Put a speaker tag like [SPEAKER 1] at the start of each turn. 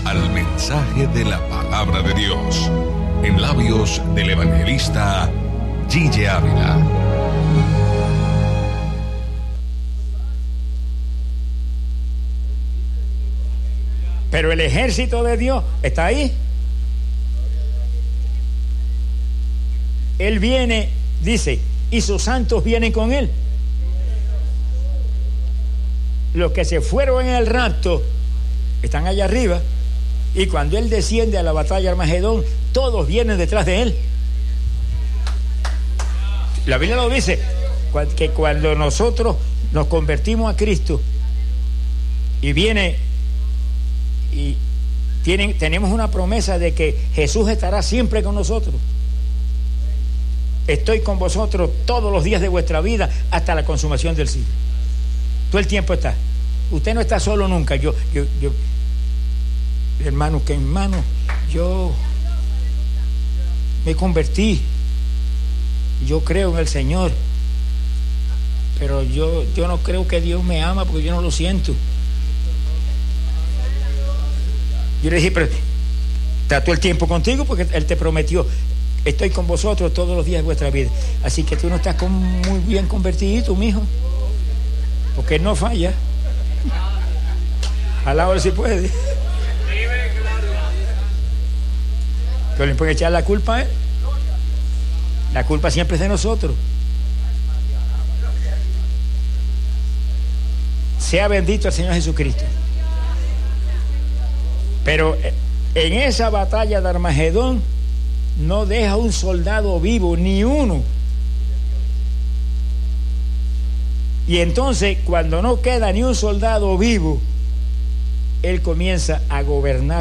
[SPEAKER 1] al mensaje de la palabra de Dios, en labios del evangelista Gille Ávila.
[SPEAKER 2] Pero el ejército de Dios está ahí. Él viene, dice, y sus santos vienen con él. Los que se fueron en el rapto están allá arriba, y cuando él desciende a la batalla de Armagedón, todos vienen detrás de él. La Biblia lo dice, que cuando nosotros nos convertimos a Cristo y viene y tenemos una promesa de que Jesús estará siempre con nosotros. Estoy con vosotros todos los días de vuestra vida hasta la consumación del siglo. Todo el tiempo está. Usted no está solo nunca. Yo me convertí. Yo creo en el Señor. Pero yo no creo que Dios me ama porque yo no lo siento. Yo le dije, pero está todo el tiempo contigo porque Él te prometió: estoy con vosotros todos los días de vuestra vida. Así que tú no estás muy bien convertido, mijo, porque Él no falla. Alá si puede. Pero le puede echar la culpa a Él. La culpa siempre es de nosotros. Sea bendito el Señor Jesucristo. Pero en esa batalla de Armagedón no deja un soldado vivo, ni uno. Y entonces, cuando no queda ni un soldado vivo, Él comienza a gobernar